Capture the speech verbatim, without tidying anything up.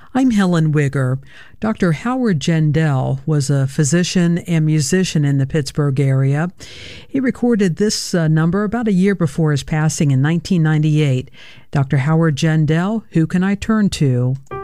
I'm Helen Wigger. Doctor Howard Jandell was a physician and musician in the Pittsburgh area. He recorded this uh, number about a year before his passing in nineteen ninety-eight. Doctor Howard Jandell, Who Can I Turn To?